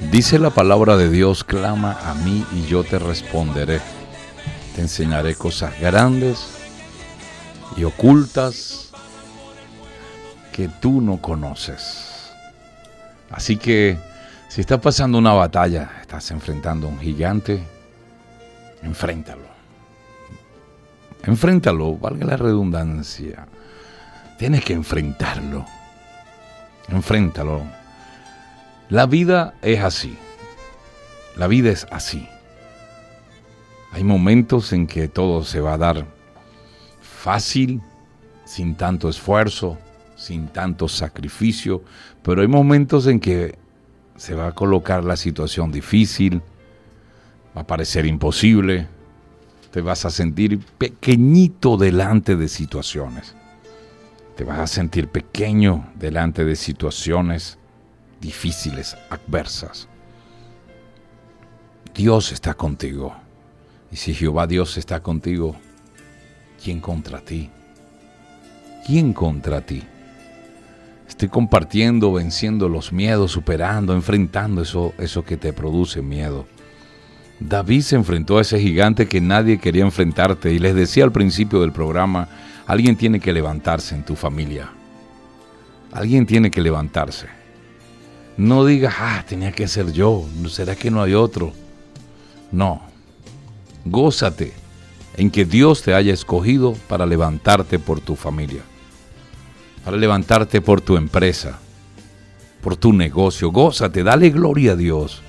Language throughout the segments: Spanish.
Dice la palabra de Dios: clama a mí y yo te responderé. Te enseñaré cosas grandes y ocultas que tú no conoces. Así que si estás pasando una batalla, estás enfrentando a un gigante, enfréntalo. Enfréntalo, valga la redundancia. Tienes que enfrentarlo. Enfréntalo. La vida es así. La vida es así. Hay momentos en que todo se va a dar fácil, sin tanto esfuerzo, sin tanto sacrificio, pero hay momentos en que se va a colocar la situación difícil, va a parecer imposible, te vas a sentir pequeñito delante de situaciones, te vas a sentir pequeño delante de situaciones difíciles, adversas. Dios está contigo. Y si Jehová Dios está contigo, ¿quién contra ti? ¿Quién contra ti? Estoy compartiendo, venciendo los miedos, superando, enfrentando eso que te produce miedo. David se enfrentó a ese gigante que nadie quería enfrentarte. Y les decía al principio del programa, alguien tiene que levantarse en tu familia. Alguien tiene que levantarse. No digas, tenía que ser yo, ¿será que no hay otro? No. Gózate en que Dios te haya escogido para levantarte por tu familia, para levantarte por tu empresa, por tu negocio. Gózate, dale gloria a Dios.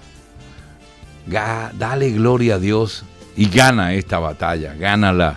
Dale gloria a Dios y gana esta batalla, gánala,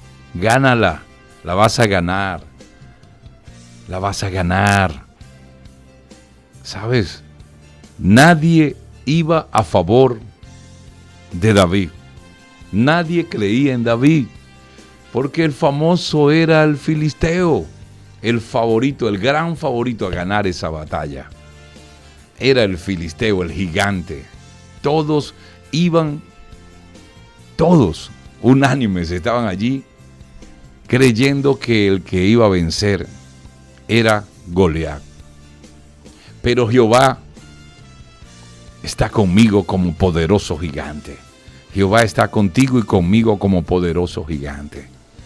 la vas a ganar, la vas a ganar. ¿Sabes? Nadie iba a favor de David. Nadie creía en David, porque el famoso era el filisteo, el favorito, el gran favorito a ganar esa batalla. Era el filisteo, el gigante. Todos unánimes estaban allí, creyendo que el que iba a vencer era Goliat. Pero Jehová está conmigo como poderoso gigante. Jehová está contigo y conmigo como poderoso gigante.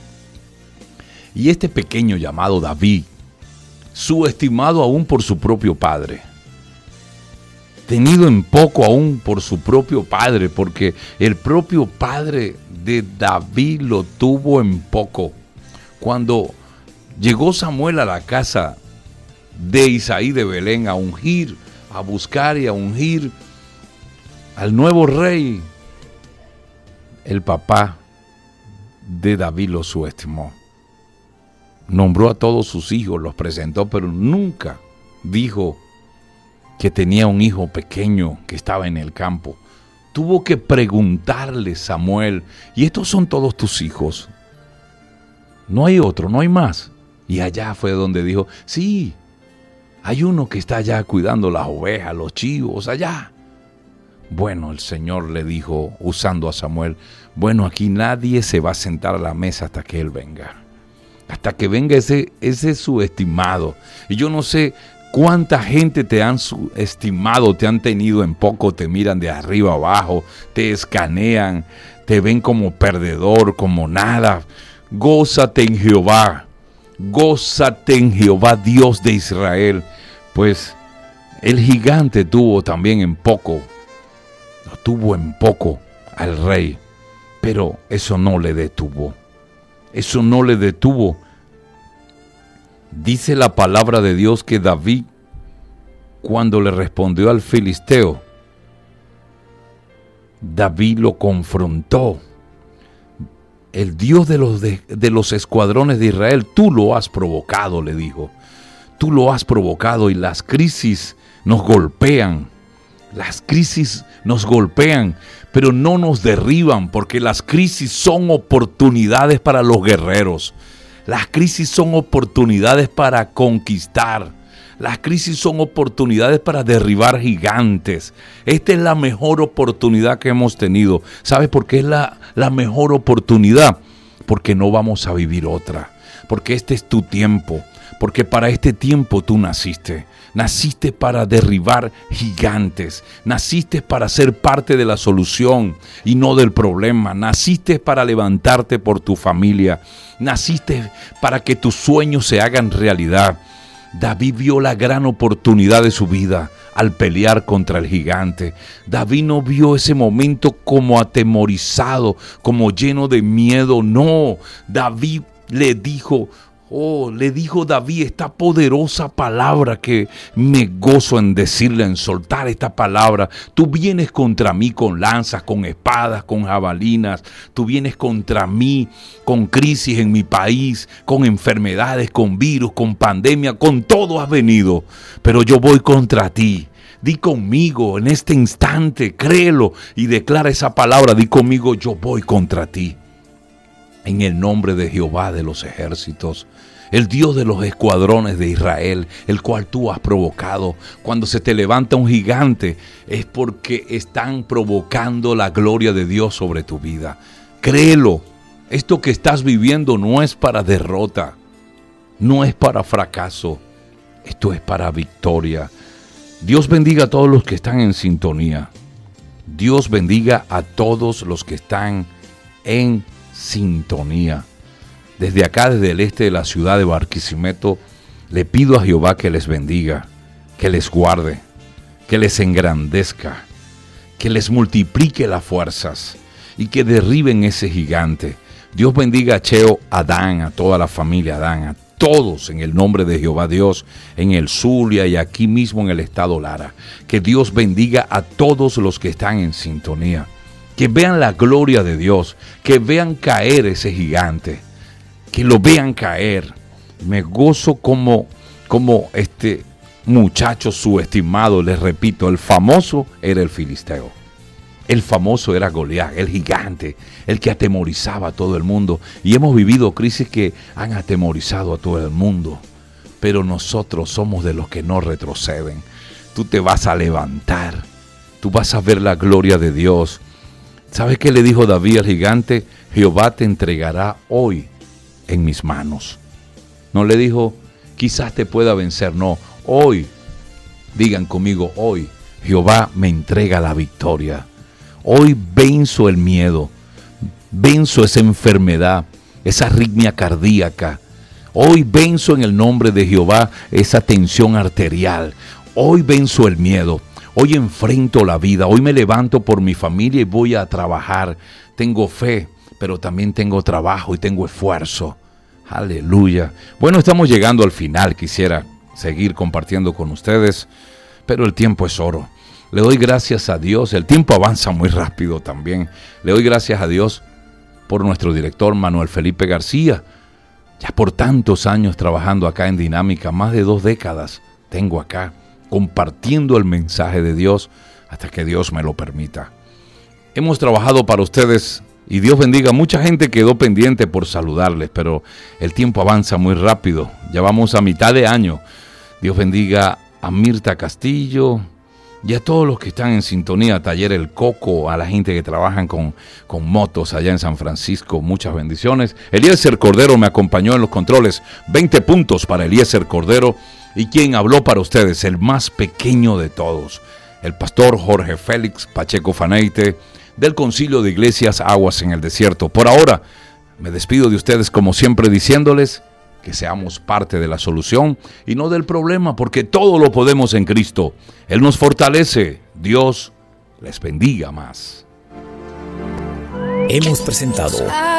Y este pequeño llamado David, subestimado aún por su propio padre, tenido en poco aún por su propio padre, porque el propio padre de David lo tuvo en poco. Cuando llegó Samuel a la casa de Isaí de Belén a ungir, a buscar y a ungir al nuevo rey, el papá de David lo subestimó. Nombró a todos sus hijos, los presentó, pero nunca dijo que tenía un hijo pequeño que estaba en el campo. Tuvo que preguntarle Samuel, ¿y estos son todos tus hijos? No hay otro, no hay más. Y allá fue donde dijo, sí, hay uno que está allá cuidando las ovejas, los chivos, allá. Bueno, el Señor le dijo, usando a Samuel, bueno, aquí nadie se va a sentar a la mesa hasta que Él venga. Hasta que venga ese subestimado. Y yo no sé cuánta gente te han subestimado, te han tenido en poco, te miran de arriba abajo, te escanean, te ven como perdedor, como nada. Gózate en Jehová, Dios de Israel, pues el gigante tuvo también en poco. Lo tuvo en poco al rey, pero eso no le detuvo. Eso no le detuvo. Dice la palabra de Dios que David, cuando le respondió al filisteo, David lo confrontó. El Dios de los escuadrones de Israel, tú lo has provocado, le dijo. Tú lo has provocado y las crisis nos golpean. Las crisis nos golpean, pero no nos derriban, porque las crisis son oportunidades para los guerreros. Las crisis son oportunidades para conquistar. Las crisis son oportunidades para derribar gigantes. Esta es la mejor oportunidad que hemos tenido. ¿Sabe por qué es la mejor oportunidad? Porque no vamos a vivir otra. Porque este es tu tiempo. Porque para este tiempo tú naciste. Naciste para derribar gigantes. Naciste para ser parte de la solución y no del problema. Naciste para levantarte por tu familia. Naciste para que tus sueños se hagan realidad. David vio la gran oportunidad de su vida al pelear contra el gigante. David no vio ese momento como atemorizado, como lleno de miedo. No, David le dijo David esta poderosa palabra que me gozo en decirle, en soltar esta palabra. Tú vienes contra mí con lanzas, con espadas, con jabalinas. Tú vienes contra mí con crisis en mi país, con enfermedades, con virus, con pandemia, con todo has venido. Pero yo voy contra ti. Di conmigo en este instante, créelo y declara esa palabra. Di conmigo, yo voy contra ti. En el nombre de Jehová de los ejércitos, el Dios de los escuadrones de Israel, el cual tú has provocado. Cuando se te levanta un gigante, es porque están provocando la gloria de Dios sobre tu vida. Créelo, esto que estás viviendo no es para derrota, no es para fracaso, esto es para victoria. Dios bendiga a todos los que están en sintonía. Dios bendiga a todos los que están en sintonía. Desde acá, desde el este de la ciudad de Barquisimeto, le pido a Jehová que les bendiga, que les guarde, que les engrandezca, que les multiplique las fuerzas y que derriben ese gigante. Dios bendiga a Cheo, a Dan, a toda la familia Dan, a todos en el nombre de Jehová Dios, en el Zulia y aquí mismo en el estado Lara. Que Dios bendiga a todos los que están en sintonía. Que vean la gloria de Dios, que vean caer ese gigante, que lo vean caer. Me gozo como este muchacho subestimado, les repito, el famoso era el filisteo. El famoso era Goliat, el gigante, el que atemorizaba a todo el mundo. Y hemos vivido crisis que han atemorizado a todo el mundo. Pero nosotros somos de los que no retroceden. Tú te vas a levantar, tú vas a ver la gloria de Dios. ¿Sabes qué le dijo David al gigante? Jehová te entregará hoy en mis manos. No le dijo, quizás te pueda vencer. No, hoy, digan conmigo, hoy Jehová me entrega la victoria. Hoy venzo el miedo, venzo esa enfermedad, esa arritmia cardíaca. Hoy venzo en el nombre de Jehová esa tensión arterial. Hoy venzo el miedo. Hoy enfrento la vida. Hoy me levanto por mi familia y voy a trabajar. Tengo fe, pero también tengo trabajo y tengo esfuerzo. Aleluya. Bueno, estamos llegando al final. Quisiera seguir compartiendo con ustedes, pero el tiempo es oro. Le doy gracias a Dios. El tiempo avanza muy rápido también. Le doy gracias a Dios por nuestro director Manuel Felipe García. Ya por tantos años trabajando acá en Dinámica, más de 2 décadas tengo acá, compartiendo el mensaje de Dios hasta que Dios me lo permita. Hemos trabajado para ustedes y Dios bendiga. Mucha gente quedó pendiente por saludarles, pero el tiempo avanza muy rápido. Ya vamos a mitad de año. Dios bendiga a Mirta Castillo y a todos los que están en sintonía, Taller El Coco, a la gente que trabajan con motos allá en San Francisco. Muchas bendiciones. Eliezer Cordero me acompañó en los controles. 20 puntos para Eliezer Cordero. Y quien habló para ustedes, el más pequeño de todos, el pastor Jorge Félix Pacheco Faneite, del Concilio de Iglesias Aguas en el Desierto. Por ahora, me despido de ustedes como siempre diciéndoles que seamos parte de la solución y no del problema, porque todo lo podemos en Cristo. Él nos fortalece. Dios les bendiga más. Hemos presentado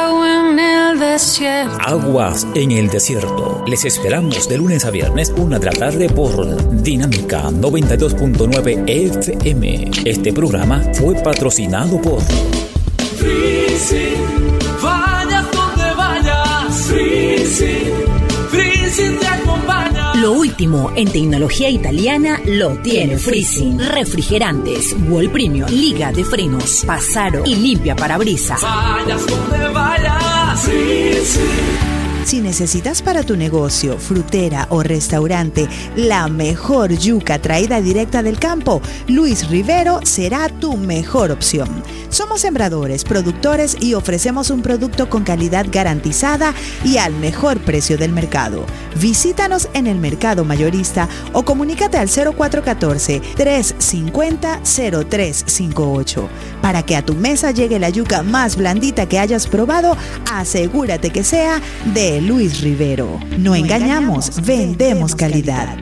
Aguas en el Desierto. Les esperamos de lunes a viernes, 1 de la tarde por Dinámica 92.9 FM. Este programa fue patrocinado por Freezing, vayas donde vayas. Freezing te acompaña. Lo último en tecnología italiana lo tiene Freezing. Refrigerantes, Wall Premium, liga de frenos, pasaro y limpia parabrisas. Vayas donde vayas. Freezing. Si necesitas para tu negocio, frutera o restaurante la mejor yuca traída directa del campo, Luis Rivero será tu mejor opción. Somos sembradores, productores y ofrecemos un producto con calidad garantizada y al mejor precio del mercado. Visítanos en el mercado mayorista o comunícate al 0414-350-0358. Para que a tu mesa llegue la yuca más blandita que hayas probado, asegúrate que sea de Luis Rivero. No engañamos, vendemos calidad.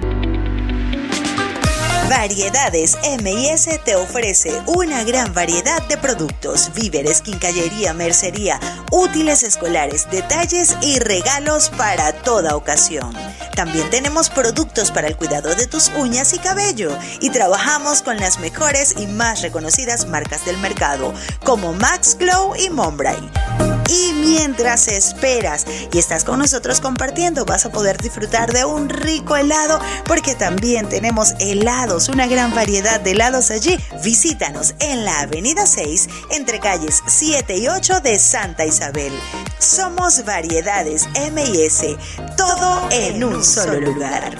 Variedades M&S te ofrece una gran variedad de productos, víveres, quincallería, mercería, útiles escolares, detalles y regalos para toda ocasión. También tenemos productos para el cuidado de tus uñas y cabello y trabajamos con las mejores y más reconocidas marcas del mercado como Max Glow y Monbray. Y mientras esperas y estás con nosotros compartiendo, vas a poder disfrutar de un rico helado porque también tenemos helados, una gran variedad de helados allí. Visítanos en la Avenida 6 entre calles 7 y 8 de Santa Isabel. Somos Variedades M&S, todo en un solo lugar.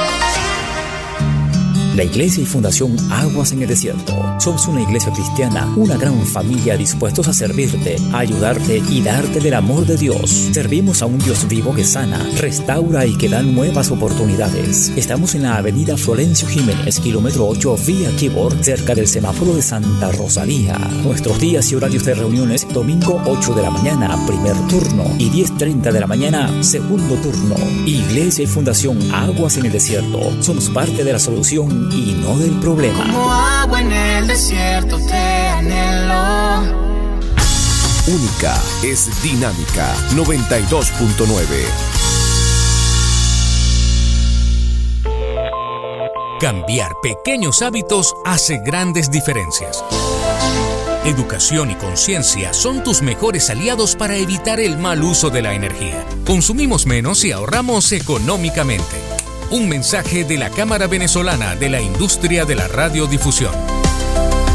La Iglesia y Fundación Aguas en el Desierto. Somos una iglesia cristiana, una gran familia dispuestos a servirte, a ayudarte y darte del amor de Dios. Servimos a un Dios vivo que sana, restaura y que da nuevas oportunidades. Estamos en la avenida Florencio Jiménez, kilómetro 8, vía Keyboard, cerca del semáforo de Santa Rosalía. Nuestros días y horarios de reuniones: domingo 8 de la mañana, primer turno, y 10:30 de la mañana, segundo turno. Iglesia y Fundación Aguas en el Desierto. Somos parte de la solución y no del problema. Como agua en el desierto te anhelo. Única es Dinámica 92.9. Cambiar pequeños hábitos hace grandes diferencias. Educación y conciencia son tus mejores aliados para evitar el mal uso de la energía. Consumimos menos y ahorramos económicamente. Un mensaje de la Cámara Venezolana de la Industria de la Radiodifusión.